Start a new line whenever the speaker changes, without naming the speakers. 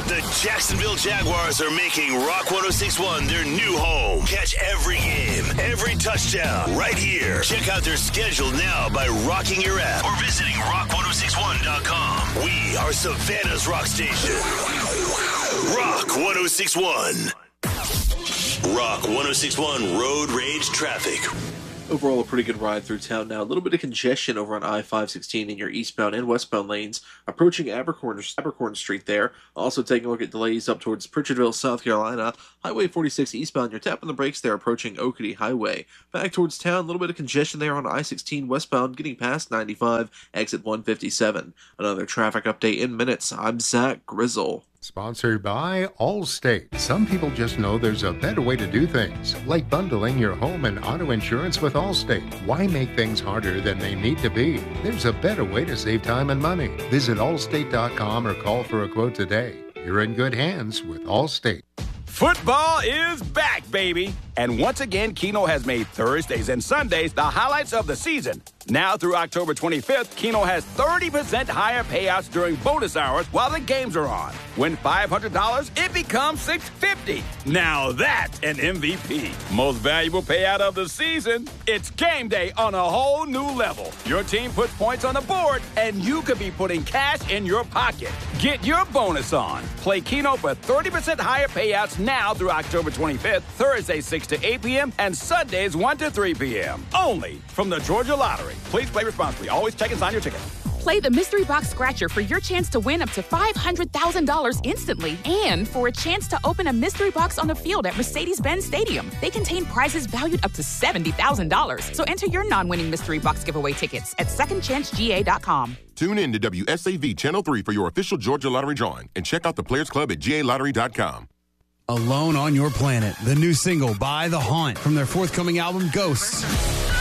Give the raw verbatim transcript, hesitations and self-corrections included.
The Jacksonville Jaguars are making Rock one oh six point one their new home. Catch every game, every touchdown, right here. Check out their schedule now by rocking your app or visiting rock one oh six one dot com. We are Savannah's rock station. Rock one oh six point one. Rock one oh six point one Road Rage Traffic.
Overall, a pretty good ride through town now. A little bit of congestion over on I five sixteen in your eastbound and westbound lanes, approaching Abercorn, Abercorn Street there. Also taking a look at delays up towards Pritchardville, South Carolina. Highway forty-six eastbound, you're tapping the brakes there, approaching Oakity Highway. Back towards town, a little bit of congestion there on I sixteen westbound, getting past ninety-five, exit one fifty-seven. Another traffic update in minutes. I'm Zach Grizzle.
Sponsored by Allstate. Some people just know there's a better way to do things, like bundling your home and auto insurance with Allstate. Why make things harder than they need to be? There's a better way to save time and money. Visit allstate dot com or call for a quote today. You're in good hands with Allstate.
Football is back, baby. And once again, Keno has made Thursdays and Sundays the highlights of the season. Now through October twenty-fifth, Keno has thirty percent higher payouts during bonus hours while the games are on. Win five hundred dollars, it becomes six hundred fifty dollars. Now that's an M V P. Most valuable payout of the season? It's game day on a whole new level. Your team puts points on the board, and you could be putting cash in your pocket. Get your bonus on. Play Keno for thirty percent higher payouts now through October twenty-fifth, Thursday six to eight p.m. and Sundays one to three p.m. Only from the Georgia Lottery. Please play responsibly. Always check and sign your ticket.
Play the Mystery Box Scratcher for your chance to win up to five hundred thousand dollars instantly and for a chance to open a mystery box on the field at Mercedes-Benz Stadium. They contain prizes valued up to seventy thousand dollars. So enter your non-winning Mystery Box giveaway tickets at second chance G A dot com.
Tune in to W S A V Channel three for your official Georgia Lottery drawing and check out the Players Club at G A lottery dot com.
Alone on Your Planet, the new single by The Haunt from their forthcoming album Ghosts.